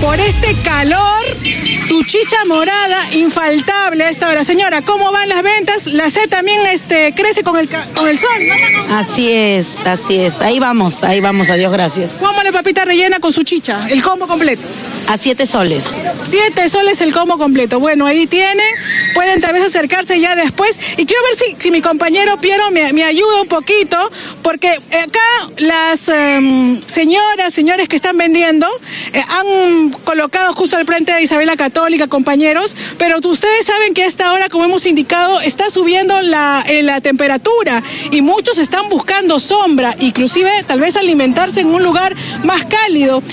por este calor. Su chicha morada, infaltable a esta hora. Señora, ¿cómo van las ventas? La sed también crece con el sol, ¿no? Así es. Ahí vamos, a Dios gracias. ¿Cómo la papita rellena con su chicha? El combo completo. A 7 soles. 7 soles el combo completo. Bueno, ahí tienen. Pueden tal vez acercarse ya después. Y quiero ver si mi compañero Piero me ayuda un poquito, porque acá las señores que están vendiendo han colocado justo al frente de Isabel la Católica, compañeros, pero ustedes saben que a esta hora, como hemos indicado, está subiendo la temperatura y muchos están buscando sombra, inclusive tal vez alimentarse en un lugar más cálido.